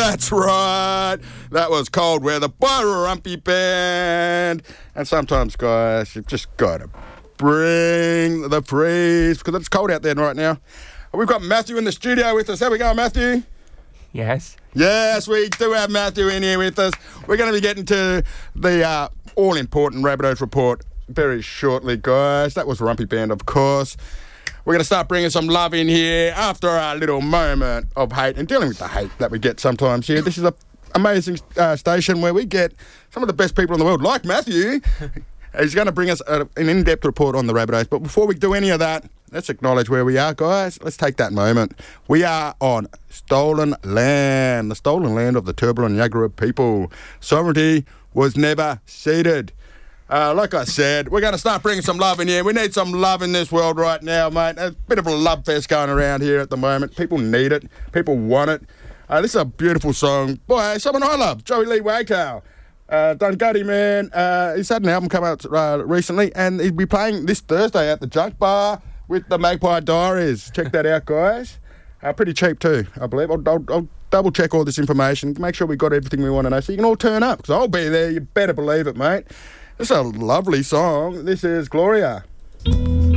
That's right. That was Cold Weather by Rumpy Band. And sometimes, guys, you've just got to bring the freeze because it's cold out there right now. We've got Matthew in the studio with us. How we going, Matthew? Yes. Yes, we do have Matthew in here with us. We're going to be getting to the all-important Rabbitohs report very shortly, guys. That was Rumpy Band, of course. We're going to start bringing some love in here after our little moment of hate and dealing with the hate that we get sometimes here. This is an amazing station where we get some of the best people in the world, like Matthew. He's going to bring us an in-depth report on the Rabbitohs. But before we do any of that, let's acknowledge where we are, guys. Let's take that moment. We are on stolen land, the stolen land of the Turrbal and Yagara people. Sovereignty was never ceded. Like I said, we're going to start bringing some love in here. We need some love in this world right now, mate. There's a bit of a love fest going around here at the moment. People need it. People want it. This is a beautiful song. Boy, someone I love, Joey Lee Wagtail. Dunguddy, man. He's had an album come out recently, and he'll be playing this Thursday at the Junk Bar with the Magpie Diaries. Check that out, guys. Pretty cheap too, I believe. I'll double check all this information, make sure we got everything we want to know, so you can all turn up, because I'll be there. You better believe it, mate. This is a lovely song. This is Gloria.